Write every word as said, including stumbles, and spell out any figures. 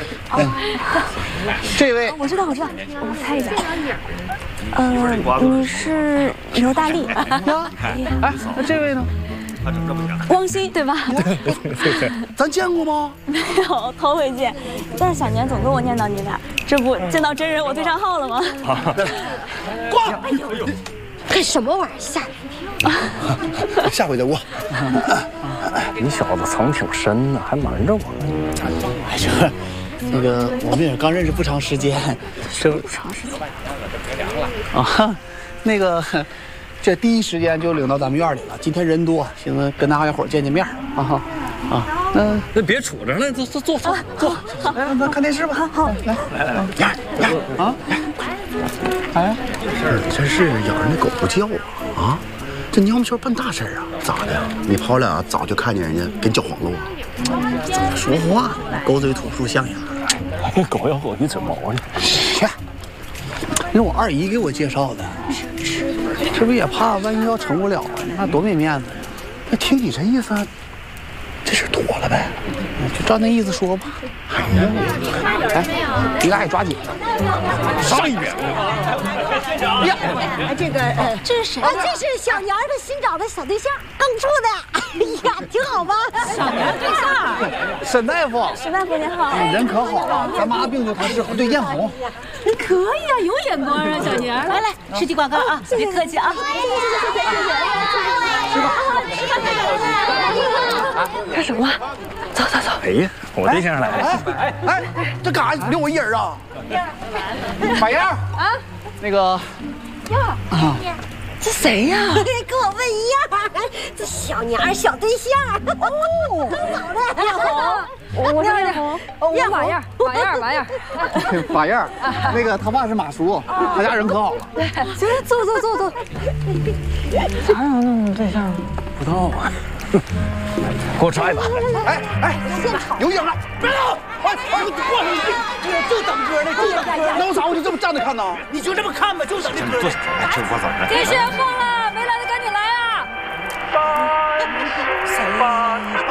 这位， 我知道，我知道，我猜一下。呃，你是刘大力啊？ 哎，那这位呢？ 汪鑫对吧？ 咱见过吗？ 没有，头回见。但是小年总跟我念叨你俩，这不见到真人我对上号了吗？ 挂！ 哎呦，干什么玩意儿？下下回再过。 你小子藏挺深呢，还瞒着我。 哎，这那个我们也刚认识不长时间，这不长时间啊，那个。这第一时间就领到咱们院里了。今天人多，寻思跟大家伙见见面啊啊！那那别杵着了，坐坐坐坐坐。 来，咱看电视吧。 好， 来来来，呀呀啊！哎，这事儿真是咬人的狗不叫啊！啊，这娘们圈办大事啊？咋的？你跑俩早就看见人家给你搅黄了啊？怎么说话呢？狗嘴吐出象牙。 狗咬狗一嘴毛呢。 切！那我二姨给我介绍的。这不也怕万一要成不了啊？那多没面子呀！那听你这意思，这事妥了呗？就照那意思说吧。哎，你俩也抓紧，上一遍。 呀，这个呃，这是谁？啊，这是小年儿的新找的小对象，刚处的。哎呀，挺好吧？ 小年儿对象， 沈大夫， 沈大夫您好， 人可好了，咱妈病就他治好。对，艳红， 你可以啊，有眼光啊，小年儿。来来，实体广告啊，别客气啊。 吃吧。 干什么？走走走。 哎呀，我对象来了。 哎哎，这干啥留我一人啊？马燕啊，那个呀啊， 这谁呀？跟我问一样，这小年儿小对象。哦，早的。 艳红，我是艳红， 艳马燕，马燕，马燕。 马燕，那个他爸是马叔，他家人可好了。 行，坐坐坐坐。 啥时候弄对象？不知道啊。给我抓一把！ 哎哎，有影了！别动！哎哎，过来！我就等歌呢，就等歌。那我咋我就这么站着看呢？你就这么看吧，就等这歌。 来，吃瓜子。 电视要放了，没来的赶紧来啊！ 八八